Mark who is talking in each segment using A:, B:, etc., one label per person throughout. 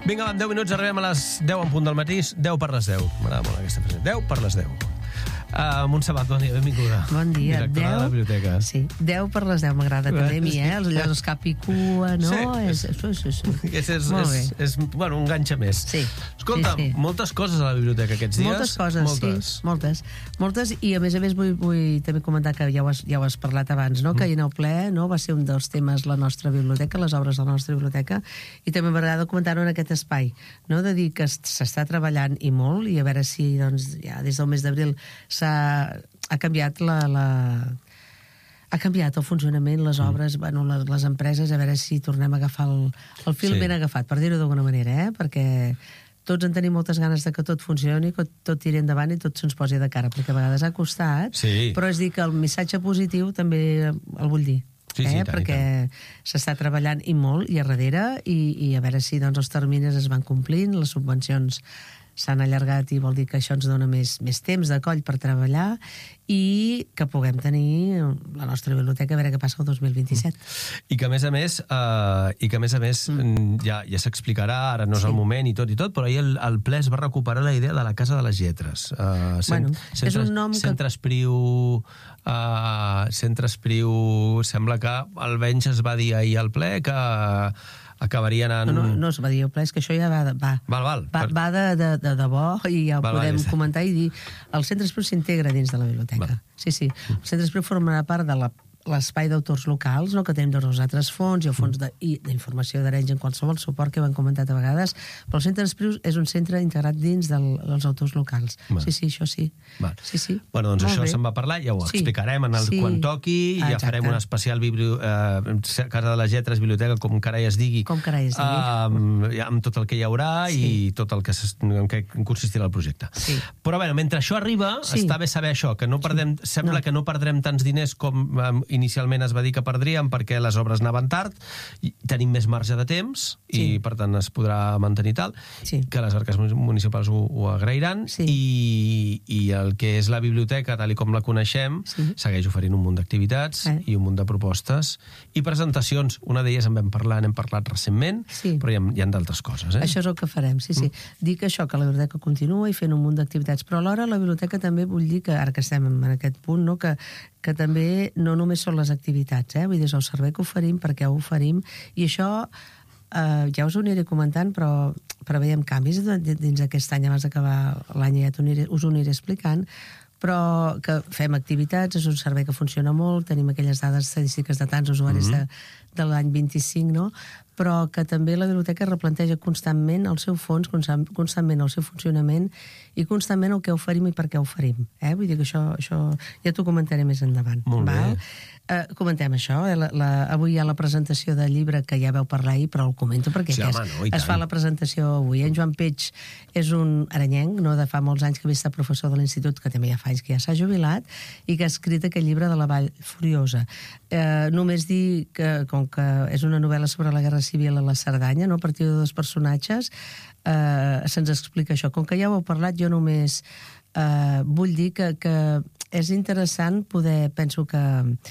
A: Vinga, va, en 10 minuts arribem a les 10 en punt del matí. 10 per les 10. M'agrada molt aquesta frase. 10 per les 10. Montserrat, bon dia, benvinguda.
B: Bon dia.
A: Directora de la biblioteca.
B: Sí, 10 per les 10 m'agrada també a mi, Els allò cap i cua, no? Sí. Molt bé.
A: És, bueno, un ganxa més.
B: Sí.
A: Escolta,
B: sí.
A: Moltes coses a la biblioteca aquests dies.
B: Moltes coses, sí. Moltes. I a més vull també comentar que ja ho has parlat abans, no? Que ahir en el ple va ser un dels temes la nostra biblioteca, les obres de la nostra biblioteca, i també m'agrada comentar-ho en aquest espai, no? De dir que s'està treballant i molt, i a veure si doncs, ja des del mes d'abril ha canviat ha canviat el funcionament, les obres, les empreses, a veure si tornem a agafar el fil ben agafat, per dir-ho d'alguna manera, perquè tots en tenim moltes ganes de que tot funcioni, que tot tiri endavant i tot se'ns posi de cara, perquè a vegades ha costat, però és dir que el missatge positiu també el vull dir. Perquè s'està treballant i molt i a darrere, i a veure si doncs, els terminis es van complint, les subvencions s'han allargat i vol dir que això ens dona més temps de coll per treballar i que puguem tenir la nostra biblioteca a veure què passa el 2027.
A: I que a més a més ja s'explicarà, ara no és el moment i tot, però ahir el ple es va recuperar la idea de la Casa de les Lletres.
B: És un nom
A: Centre Espriu, sembla que almenys es va dir ahir al ple que acabaria anant...
B: No es va dir el ple, és que això ja va de debò i ja ho podem comentar i dir el Centre Espriu s'integra dins de la biblioteca. Sí. El Centre Espriu formarà part de l'espai d'autors locals, que tenim dos altres fons i el fons d'informació d'Arenys en qualsevol suport que ho hem comentat a vegades, però el Centre Espriu és un centre integrat dins dels autors locals. Sí, això sí.
A: Bueno, doncs això se'n va parlar, ja ho explicarem quan toqui, ja farem un especial Casa de les Lletres, biblioteca, com carai es digui, amb tot el que hi haurà i tot el que consistirà el projecte. Però bé, mentre això arriba, està bé saber això, que sembla que no perdrem tants diners com inicialment es va dir que perdríem perquè les obres anaven tard, tenim més marge de temps i per tant es podrà mantenir tal, que les arques municipals ho agrairan i el que és la biblioteca tal i com la coneixem segueix oferint un munt d'activitats i un munt de propostes i presentacions. Una d'elles en vam parlar, n'hem parlat recentment, però hi ha d'altres coses.
B: Això és el que farem, Dic això, que la biblioteca continua i fent un munt d'activitats, però alhora la biblioteca també vull dir que, ara que estem en aquest punt, que també no només són les activitats, vull dir, és el servei que oferim, perquè ho oferim, i això ja us ho aniré comentant, però veiem canvis dins aquest any, abans d'acabar l'any ja us ho aniré explicant, però que fem activitats, és un servei que funciona molt, tenim aquelles dades estadístiques de tants usuaris de l'any 25, no? Però que també la biblioteca replanteja constantment el seu fons, constantment el seu funcionament i constantment el que oferim i per què oferim. Vull dir que això ja t'ho comentaré més endavant.
A: Molt bé.
B: Comentem això. Avui hi ha la presentació del llibre que ja vau parlar ahir, però el comento perquè es fa la presentació avui. En Joan Peig és un arenyenc, de fa molts anys que havia estat professor de l'institut, que també ja fa anys que ja s'ha jubilat, i que ha escrit aquest llibre de la Vall Furiosa. Només dir que, com que és una novel·la sobre la Guerra Civil a la Cerdanya, a partir de dos personatges, se'ns explica això. Com que ja ho heu parlat, jo només vull dir que és interessant poder, penso que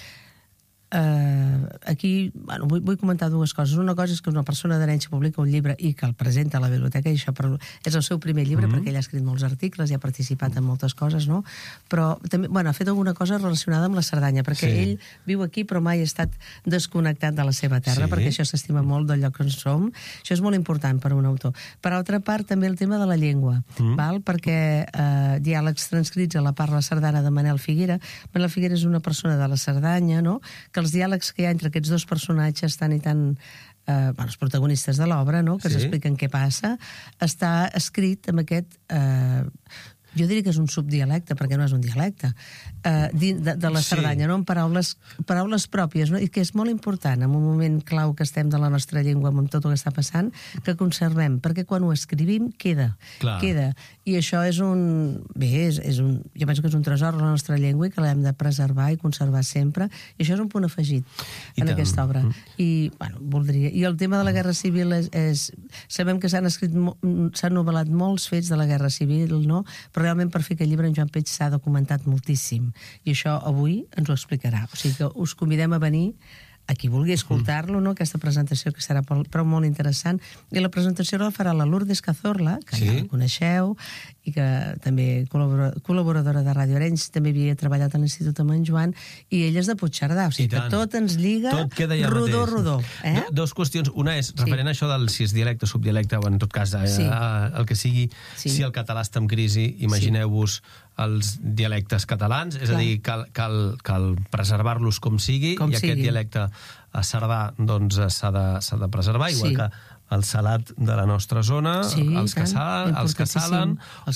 B: aquí vull comentar dues coses. Una cosa és que una persona d'Arenys publica un llibre i que el presenta a la biblioteca, i això és el seu primer llibre, perquè ell ha escrit molts articles i ha participat en moltes coses, no? Però també, ha fet alguna cosa relacionada amb la Cerdanya, perquè ell viu aquí però mai ha estat desconnectat de la seva terra, perquè això s'estima molt del lloc on som. Això és molt important per a un autor. Per altra part, també el tema de la llengua, perquè diàlegs transcrits a la parla sardana de Manel Figuera. Manel Figuera és una persona de la Cerdanya, no?, que els diàlegs que hi ha entre aquests dos personatges tan i tan els protagonistes de l'obra, que s'expliquen què passa, està escrit amb aquest jo diria que és un subdialecte, perquè no és un dialecte, de la Cerdanya, no? Amb paraules pròpies, no? I que és molt important, en un moment clau que estem de la nostra llengua, amb tot el que està passant, que conservem, perquè quan ho escrivim queda. I això és jo penso que és un tresor de la nostra llengua i que l'hem de preservar i conservar sempre, i això és un punt afegit en aquesta obra. I el tema de la Guerra Civil sabem que s'han novel·lat molts fets de la Guerra Civil, no? Però realment per fer aquest llibre en Joan Peig s'ha documentat moltíssim, i això avui ens ho explicarà. O sigui que us convidem a venir a qui vulgui escoltar-lo, no? Aquesta presentació que serà però molt interessant. I la presentació la farà la Lourdes Cazorla, que ja la coneixeu, i que també col·laboradora de Ràdio Arenys, també havia treballat a l'Institut amb en Joan, i ella és de Puigcerdà, o sigui que tot ens lliga rodó.
A: Dos qüestions. Una és referent a això del si és dialecte, subdialecte, o en tot cas el que sigui, si el català està en crisi, imagineu-vos els dialectes catalans, és a dir, cal preservar-los com sigui, i aquest dialecte cerdà s'ha de preservar, igual que el salat de la nostra zona, els que salen,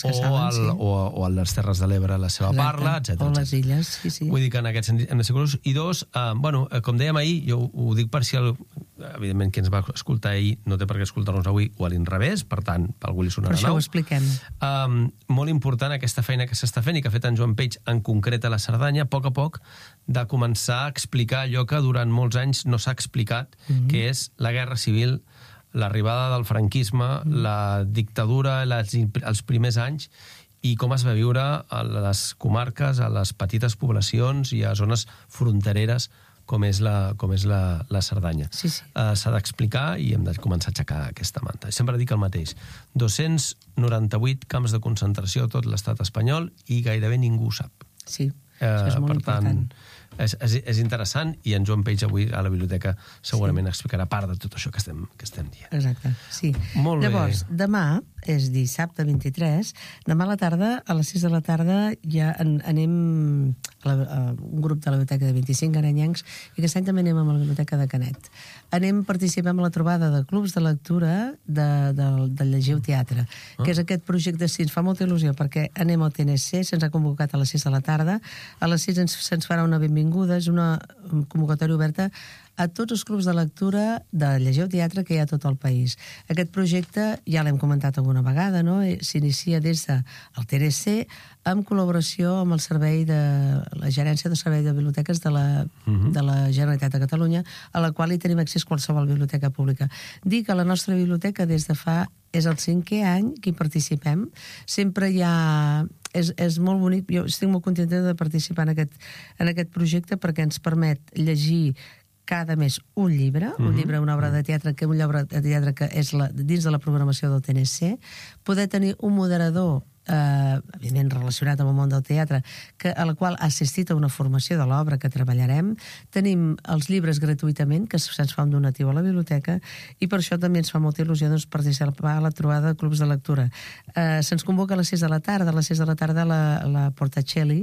A: o a les Terres de l'Ebre la seva parla, etc.
B: O les illes,
A: Vull dir que en aquest sentit hem de ser curiosos. I dos, com dèiem ahir, jo ho dic per si evidentment qui ens va escoltar ahir no té per què escoltar-nos avui, o a l'inrevés, per tant, per algú li sonarà nou.
B: Per això ho expliquem.
A: Molt important aquesta feina que s'està fent i que ha fet en Joan Peix, en concret a la Cerdanya, a poc, de començar a explicar allò que durant molts anys no s'ha explicat, que és la guerra civil, l'arribada del franquisme, la dictadura, els primers anys, i com es va viure a les comarques, a les petites poblacions i a zones frontereres com és la Cerdanya. S'ha d'explicar i hem de començar a aixecar aquesta manta. Sempre dic el mateix. 298 camps de concentració a tot l'estat espanyol i gairebé ningú ho sap.
B: Sí, això és molt important.
A: És interessant, i en Joan Peix avui a la biblioteca segurament explicarà part de tot això que estem dient.
B: Exacte, sí.
A: Molt bé.
B: Llavors, demà, és dissabte 23, demà a la tarda, a les 6 de la tarda, ja anem a un grup de la biblioteca de 25 arenyencs, i aquest any també anem a la biblioteca de Canet. Participem a la trobada de clubs de lectura del Llegiu Teatre, que és aquest projecte, sí, ens fa molta il·lusió, perquè anem al TNC, se'ns ha convocat a les 6 de la tarda, a les 6 se'ns farà una benvinguda, és una convocatòria oberta a tots els clubs de lectura de Llegiu Teatre que hi ha a tot el país. Aquest projecte, ja l'hem comentat alguna vegada, no? S'inicia des del TRC amb col·laboració amb el servei de la Gerència de Servei de Biblioteques de la Generalitat de Catalunya, a la qual hi tenim accés qualsevol biblioteca pública. Dic que la nostra biblioteca des de fa és el 5è any que hi participem. Sempre hi ha... És molt bonic, jo estic molt contenta de participar en aquest projecte perquè ens permet llegir cada mes un llibre, una obra de teatre, que és dins de la programació del TNC, poder tenir un moderador evidentment relacionat amb el món del teatre, a la qual ha assistit a una formació de l'obra que treballarem. Tenim els llibres gratuïtament, que se'ns fa un donatiu a la biblioteca, i per això també ens fa molta il·lusió participar a la trobada de clubs de lectura. Se'ns convoca a les 6 de la tarda. A les 6 de la tarda la Portacelli,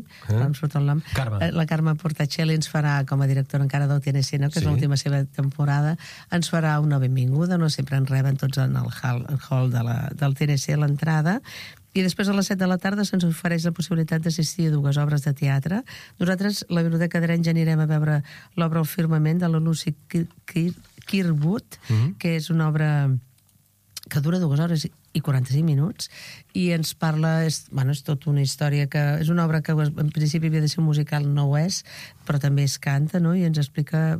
B: la Carme Portacelli ens farà, com a directora encara del TNC, que és l'última seva temporada, ens farà una benvinguda, sempre ens reben tots en el hall del TNC a l'entrada. I després a les 7 de la tarda se'ns ofereix la possibilitat d'assistir a 2 obres de teatre. Nosaltres, la Biblioteca d'Arenys, anirem a veure l'obra El firmament de la Lucy Kirkwood, que és una obra que dura 2 hores i 45 minuts, i ens parla, és tota una història, és una obra que en principi havia de ser un musical, no ho és, però també es canta, i ens explica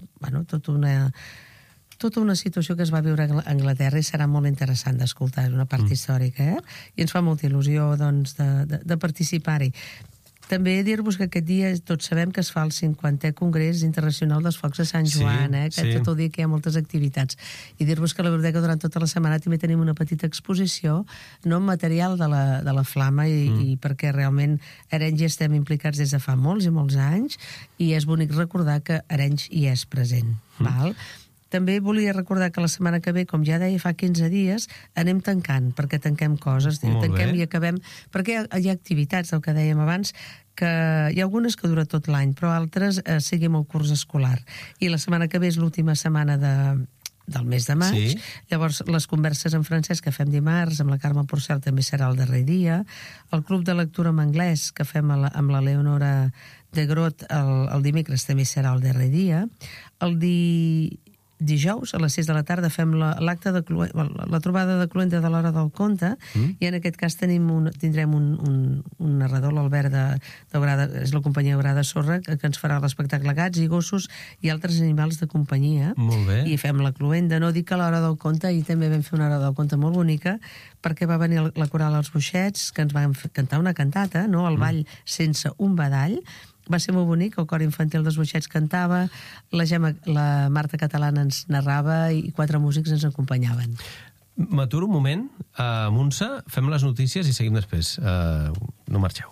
B: tota una situació que es va viure a Anglaterra, i serà molt interessant d'escoltar, una part històrica, i ens fa molta il·lusió de participar-hi. També dir-vos que aquest dia tots sabem que es fa el 50è Congrés Internacional dels Focs de Sant Joan, que tot el dia que hi ha moltes activitats. I dir-vos que a la biblioteca durant tota la setmana també tenim una petita exposició, material de la flama, i perquè realment a Arenys hi estem implicats des de fa molts i molts anys, i és bonic recordar que Arenys hi és present. També volia recordar que la setmana que ve, com ja deia, fa 15 dies, anem tancant, perquè tanquem coses, tanquem i acabem, perquè hi ha activitats, el que dèiem abans, que hi ha algunes que dura tot l'any, però altres seguim el curs escolar. I la setmana que ve és l'última setmana del mes de maig. Llavors, les converses en francès que fem dimarts amb la Carme Porcel també serà el darrer dia. El club de lectura en anglès que fem amb la Leonora de Grot el dimecres també serà el darrer dia. El dijous, a les 6 de la tarda, fem la trobada de cluenda de l'Hora del Conte, i en aquest cas tindrem un narrador, l'Albert és la companyia Grada Sorra, que ens farà l'espectacle Gats i Gossos i altres animals de companyia.
A: Molt bé.
B: I fem la cluenda. No dic que a l'Hora del Conte, i també vam fer una Hora del Conte molt bonica, perquè va venir la coral Els Boixets, que ens van cantar una cantata, el ball sense un badall, Va ser molt bonic, el cor infantil dels Boixets cantava, la Marta Catalana ens narrava i 4 músics ens acompanyaven.
A: M'aturo un moment, Montse, fem les notícies i seguim després. No marxeu.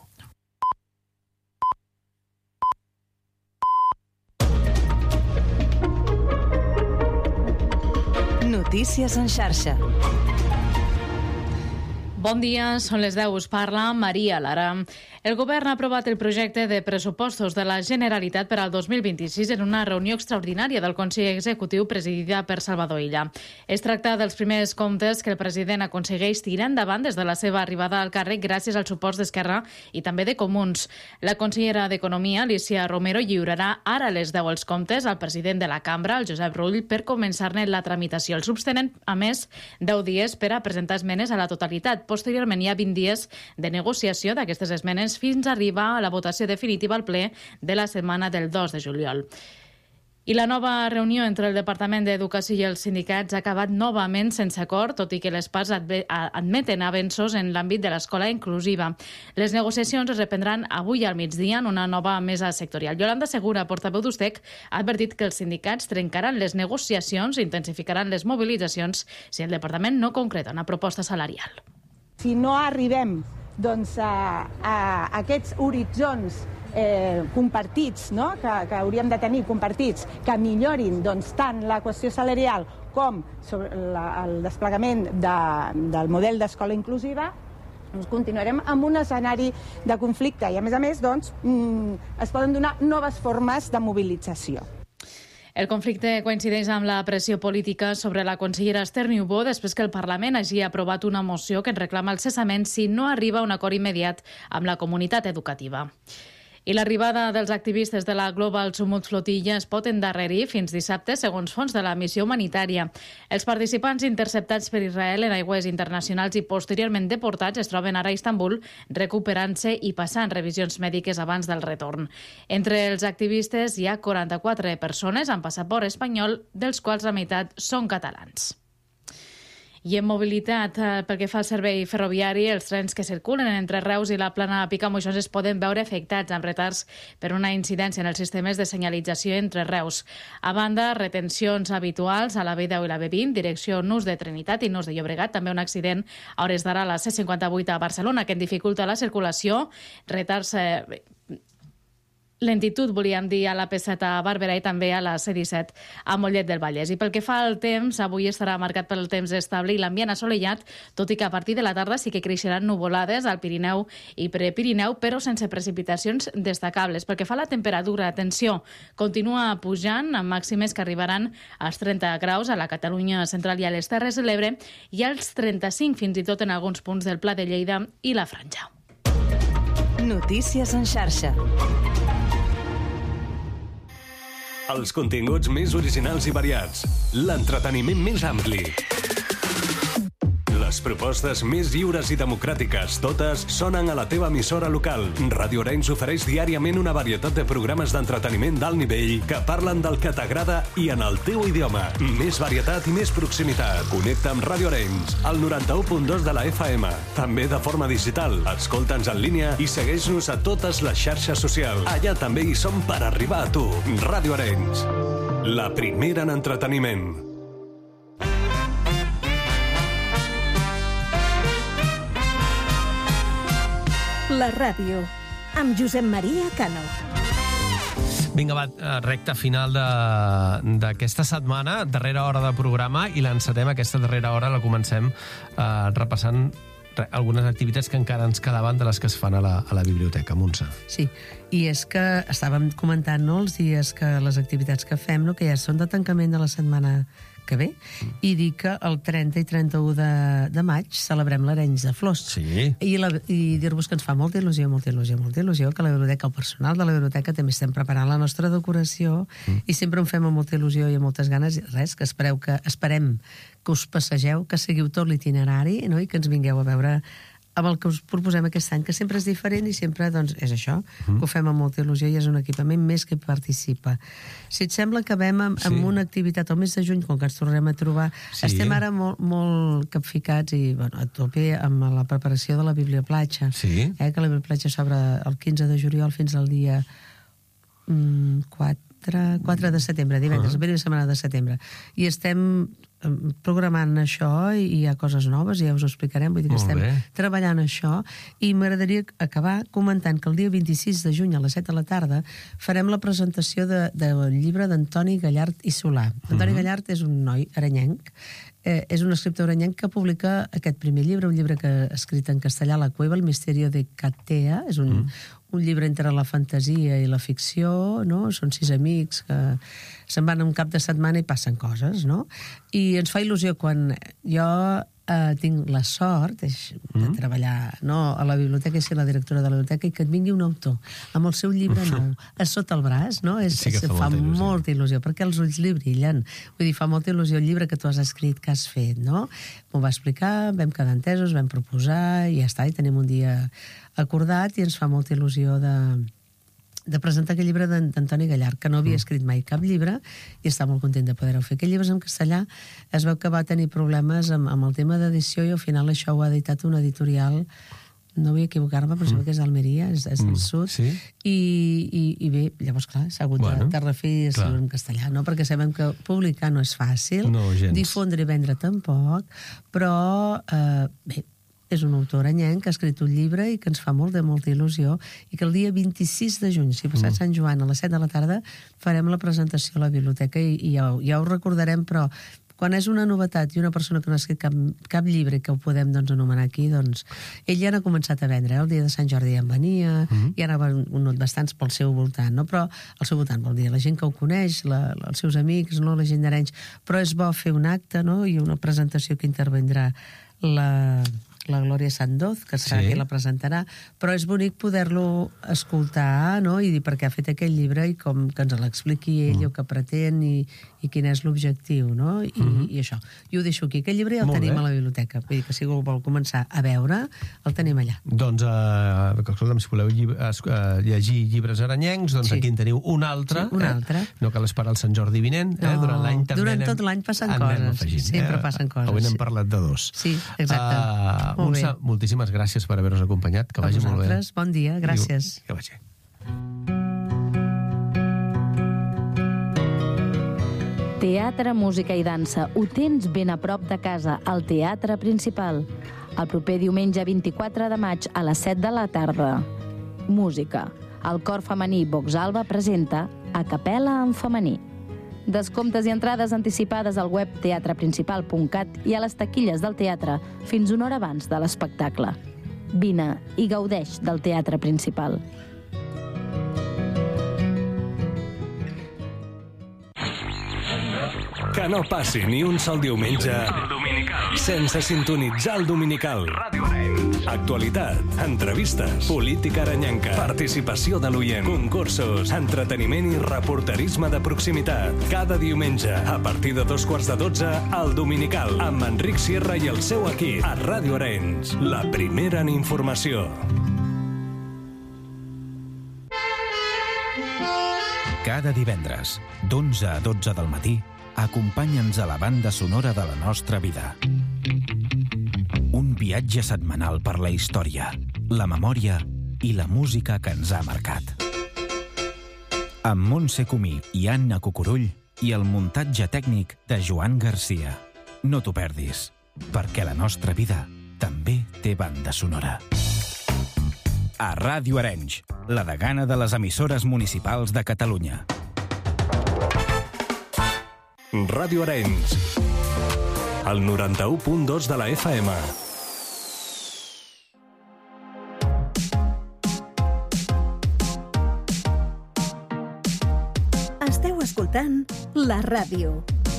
C: Notícies en xarxa.
D: Bon dia, són les 10, us parla Maria Lara. El govern ha aprovat el projecte de pressupostos de la Generalitat per al 2026 en una reunió extraordinària del Consell Executiu presidida per Salvador Illa. Es tracta dels primers comptes que el president aconsegueix tirar endavant des de la seva arribada al càrrec gràcies al suport d'Esquerra i també de Comuns. La consellera d'Economia, Alícia Romero, lliurarà ara a les 10 els comptes al president de la cambra, el Josep Rull, per començar-ne la tramitació. Els grups tenen, a més, 10 dies per a presentar esmenes a la totalitat. Posteriorment hi ha 20 dies de negociació d'aquestes esmenes fins a arribar a la votació definitiva al ple de la setmana del 2 de juliol. I la nova reunió entre el Departament d'Educació i els sindicats ha acabat novament sense acord, tot i que les parts admeten avenços en l'àmbit de l'escola inclusiva. Les negociacions es reprendran avui al migdia en una nova mesa sectorial. Yolanda Segura, portaveu d'USTEC, ha advertit que els sindicats trencaran les negociacions i intensificaran les mobilitzacions si el departament no concreta una proposta salarial.
E: Si no arribem a aquests horitzons compartits, no? que hauríem de tenir compartits, que millorin tant la qüestió salarial com el desplegament del model d'escola inclusiva, continuarem amb un escenari de conflicte i, a més, es poden donar noves formes de mobilització.
D: El conflicte coincideix amb la pressió política sobre la consellera Esther Niubó després que el Parlament hagi aprovat una moció que en reclama el cessament si no arriba a un acord immediat amb la comunitat educativa. I l'arribada dels activistes de la Global Sumut Flotilla es pot endarrerir fins dissabte, segons fons de la missió humanitària. Els participants interceptats per Israel en aigües internacionals i posteriorment deportats es troben ara a Istanbul, recuperant-se i passant revisions mèdiques abans del retorn. Entre els activistes hi ha 44 persones amb passaport espanyol, dels quals la meitat són catalans. I en mobilitat, pel que fa al servei ferroviari, els trens que circulen entre Reus i la Plana Picamoixons es poden veure afectats amb retards per una incidència en els sistemes de senyalització entre Reus. A banda, retencions habituals a la B10 i la B20, direcció Nus de Trinitat i Nus de Llobregat, també un accident a hores d'ara a la C58 a Barcelona que en dificulta la circulació, retards... Lentitud, volíem dir, a la P7 a Barberà i també a la C17 a Mollet del Vallès. I pel que fa al temps, avui estarà marcat pel temps estable i l'ambient assolellat, tot i que a partir de la tarda sí que creixeran nuvolades al Pirineu i Prepirineu, però sense precipitacions destacables. Pel que fa a la temperatura, atenció, continua pujant amb màximes que arribaran als 30 graus a la Catalunya central i a les Terres de l'Ebre i als 35 fins i tot en alguns punts del Pla de Lleida i la Franja.
C: Notícies en xarxa.
F: Els continguts més originals i variats. L'entreteniment més ampli. Les propostes més lliures i democràtiques, totes sonen a la teva emissora local. Ràdio Arenys ofereix diàriament una varietat de programes d'entreteniment d'alt nivell que parlen del que t'agrada i en el teu idioma. Més varietat i més proximitat. Connecta amb Ràdio Arenys, al 91.2 de la FM. També de forma digital. Escolta'ns en línia i segueix-nos a totes les xarxes socials. Allà també hi som per arribar a tu. Ràdio Arenys, la primera en entreteniment.
C: La ràdio, amb Josep Maria Cano.
A: Vinga, va, recta final d'aquesta setmana, darrera hora de programa, i l'encetem aquesta darrera hora, la comencem repassant algunes activitats que encara ens quedaven de les que es fan a la biblioteca. Montse.
B: Sí, i és que estàvem comentant, no, els dies que les activitats que fem, no, que ja són de tancament de la setmana que ve, i dir que el 30 i 31 de maig celebrem l'Arenys de Flors.
A: Sí.
B: I dir-vos que ens fa molta il·lusió que la biblioteca, el personal de la biblioteca, també estem preparant la nostra decoració i sempre ho fem amb molta il·lusió i amb moltes ganes. Res, que esperem que us passegeu, que seguiu tot l'itinerari, no? I que ens vingueu a veure amb el que us proposem aquest any, que sempre és diferent i sempre, doncs, és això, que ho fem amb molta il·lusió i és un equipament més que participa. Si et sembla, acabem amb una activitat al mes de juny, com que ens tornarem a trobar. Sí. Estem ara molt capficats i a tope amb la preparació de la Biblioplatja.
A: Sí.
B: Que la Biblioplatja s'obre el 15 de juliol fins al dia 4 de setembre, divendres, la primera setmana de setembre. I estem programant això i hi ha coses noves, ja us ho explicarem, vull dir que estem treballant això, i m'agradaria acabar comentant que el dia 26 de juny a les 7 de la tarda farem la presentació del llibre d'Antoni Gallart i Solà. Antoni Gallart és un noi arenyenc, és un escriptor arenyenc que publica aquest primer llibre, un llibre que ha escrit en castellà, La cueva, el misterio de Catea, és un llibre entre la fantasia i la ficció, no? Són 6 amics que se'n van un cap de setmana i passen coses, no? I ens fa il·lusió quan jo tinc la sort de treballar a la biblioteca i ser la directora de la biblioteca i que et vingui un autor amb el seu llibre nou a sota el braç, no? Fa molta il·lusió, perquè els ulls li brillen. Vull dir, fa molta il·lusió el llibre que tu has escrit, que has fet, no? M'ho va explicar, vam quedar entesos, vam proposar, i ja està, i tenim un dia acordat i ens fa molta il·lusió de presentar aquest llibre d'Antoni Gallart, que no havia escrit mai cap llibre i està molt content de poder-ho fer. Aquest llibre és en castellà, es veu que va tenir problemes amb el tema d'edició i al final això ho ha editat una editorial, no vull equivocar-me, però sembla que és d'Almeria, és del sud, i bé, llavors clar, s'ha hagut de refer i escriure en castellà, no? Perquè sabem que publicar no és fàcil, difondre i vendre tampoc, però bé, és un autor arenyenc que ha escrit un llibre i que ens fa molta il·lusió, i que el dia 26 de juny, si passat Sant Joan a les 7 de la tarda, farem la presentació a la biblioteca i ja ho recordarem, però quan és una novetat i una persona que no ha escrit cap llibre que ho podem anomenar aquí, doncs ell ja n'ha començat a vendre, el dia de Sant Jordi ja en venia, ja n'anaven bastants pel seu voltant, no? Però al seu voltant vol dir la gent que ho coneix, els seus amics, no? La gent d'Arenys, però és bo fer un acte, no? I una presentació que intervindrà la Glòria Sandoz, que serà qui la presentarà, però és bonic poder-lo escoltar, no? I dir per què ha fet aquell llibre i com que ens l'expliqui ell o que pretén i quin és l'objectiu, no? I això. I ho deixo aquí. Aquest llibre ja el tenim a la biblioteca. Vull dir que si algú vol començar a veure, el tenim allà.
A: Doncs, escolta'm, si voleu llegir llibres arenyencs, doncs aquí en teniu un altre.
B: Un altre.
A: No cal esperar el Sant Jordi vinent. Durant l'any també
B: durant tot l'any passen coses. Sempre passen coses.
A: Avui n'hem parlat de 2.
B: Sí, exacte.
A: Montse, moltíssimes gràcies per haver-nos acompanyat. Que vagi molt bé.
B: Bon dia, gràcies.
A: Que vagi.
G: Teatre, música i dansa. Ho tens ben a prop de casa, al Teatre Principal. El proper diumenge 24 de maig a les 7 de la tarda. Música. El cor femení Vox Alba presenta A Capella en femení. Descomptes i entrades anticipades al web teatreprincipal.cat i a les taquilles del teatre fins una hora abans de l'espectacle. Vine i gaudeix del Teatre Principal.
F: Que no passi ni un sol diumenge sense sintonitzar el Dominical. Actualitat, entrevistes, política arenyenca, participació de l'oient, concursos, entreteniment i reporterisme de proximitat. Cada diumenge, a partir de 11:45, al Dominical, amb Enric Sierra i el seu equip, a Ràdio Arenys, la primera en informació.
H: Cada divendres, d'11 a 12 del matí, acompanya'ns a la banda sonora de la nostra vida. Un viatge setmanal per la història, la memòria i la música que ens ha marcat. Amb Montse Comí i Anna Cucurull i el muntatge tècnic de Joan Garcia. No t'ho perdis, perquè la nostra vida també té banda sonora. A Ràdio Arenys, la degana de les emissores municipals de Catalunya.
F: Ràdio Arenys, el 91.2 de la FM.
C: Esteu escoltant la ràdio.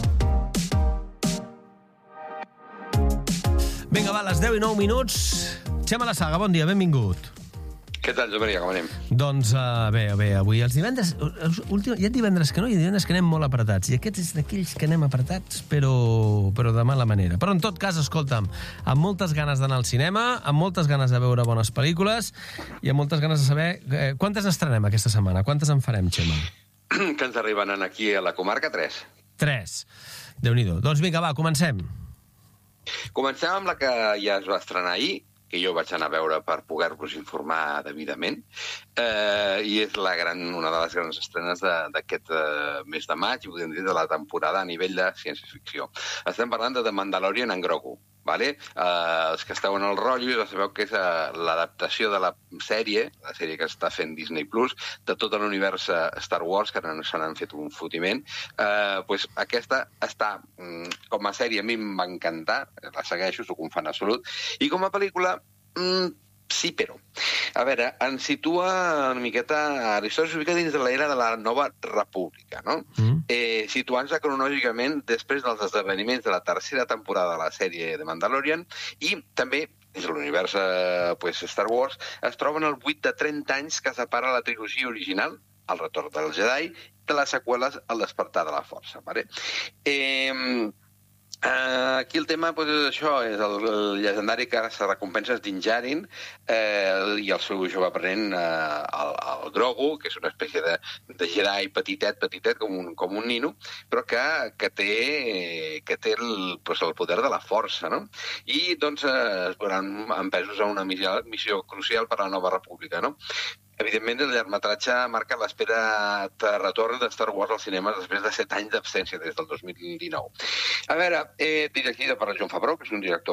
A: Vinga, va, a les 10 i 9 minuts. Xema La Saga, bon dia, benvingut.
I: Què tal, Josep Maria, com anem?
A: Doncs bé, avui els divendres... Hi ha divendres que no, hi ha divendres que anem molt apretats. I aquest és d'aquells que anem apretats, però de mala manera. Però en tot cas, escolta'm, amb moltes ganes d'anar al cinema, amb moltes ganes de veure bones pel·lícules i amb moltes ganes de saber... Quantes estrenem aquesta setmana? Quantes en farem, Xema?
I: Que ens arriben aquí a la comarca? 3.
A: 3. Déu-n'hi-do. Doncs vinga, va, comencem.
I: Comencem amb la que ja es va estrenar ahir, que jo vaig anar a veure per poder-vos informar debidament, i és una de les grans estrenes d'aquest mes de maig, i podríem dir de la temporada a nivell de ciència-ficció. Estem parlant de The Mandalorian en Grogu. Vale? Els que esteu en el rotllo ja sabeu que és l'adaptació de la sèrie que està fent Disney Plus, de tot l'univers Star Wars, que ara no se n'han fet un fotiment. Aquesta està com a sèrie, a mi em va encantar, la segueixo, sóc un fan absolut, i com a pel·lícula sí, però. A veure, ens situa una miqueta... La història s'ubica dins de l'era de la Nova República, no? Situant-se cronològicament després dels esdeveniments de la tercera temporada de la sèrie de Mandalorian, i també, dins de l'univers Star Wars, es troben el buit de 30 anys que separa la trilogia original, El retorn del Jedi, de les seqüeles, El despertar de la força. Vale? Aquí el tema és això, és el llegendari caça-recompenses Din Djarin i el seu jove aprenent, el Grogu, que és una espècie de Jedi petitet, com un nino, però que té el poder de la força, no? I doncs es veuran empesos a una missió crucial per a la Nova República, no? Evidentment, el llargmetratge marca l'espera de retorn de Star Wars als cinemes després de 7 anys d'absència, des del 2019. A veure, dirigida per Jon Favreau, que és un director